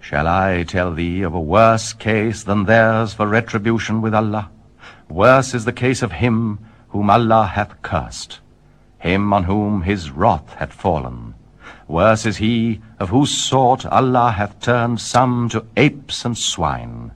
Shall I tell thee of a worse case than theirs for retribution with Allah? Worse is the case of him whom Allah hath cursed, him on whom his wrath hath fallen. Worse is he of whose sort Allah hath turned some to apes and swine.